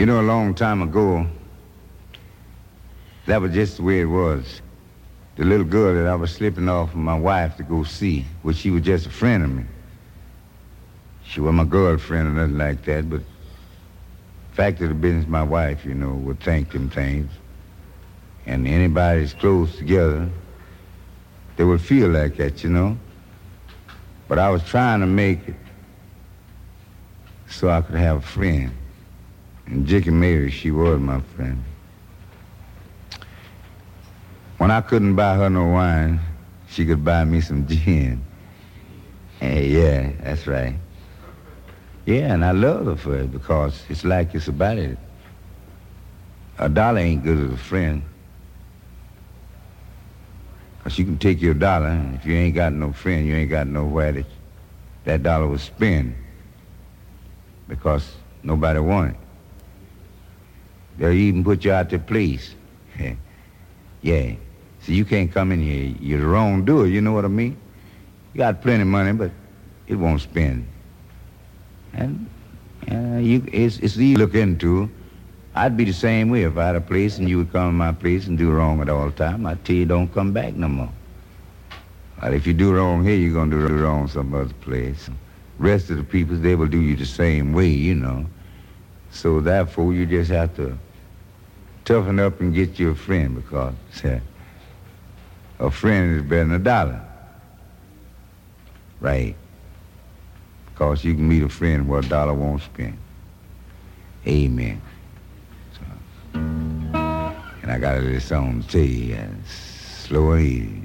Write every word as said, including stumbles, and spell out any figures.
You know, a long time ago, that was just the way it was. The little girl that I was slipping off of my wife to go see, which she was just a friend of me. She wasn't my girlfriend or nothing like that, but fact of the business, my wife, you know, would think them things. And anybody that's close together, they would feel like that, you know. But I was trying to make it so I could have a friend. And Jicky Mary, she was my friend. When I couldn't buy her no wine, she could buy me some gin. Hey, yeah, that's right. Yeah, and I love her for it because it's like it's about it. A dollar ain't good as a friend. Because you can take your dollar, and if you ain't got no friend, you ain't got nowhere that that dollar was spent. Because nobody want it. They'll even put you out their place. Yeah. So you can't come in here. You're the wrongdoer, you know what I mean? You got plenty of money, but it won't spend. And uh, you, it's, it's easy to look into. I'd be the same way if I had a place and you would come to my place and do wrong at all the time. I'd tell you don't come back no more. But if you do wrong here, you're going to do wrong some other place. Rest of the people, they will do you the same way, you know. So therefore, you just have to toughen up and get you a friend because uh, a friend is better than a dollar. Right. Because you can meet a friend where a dollar won't spend. Amen. So, and I got a little song to tell you, uh, slow and easy.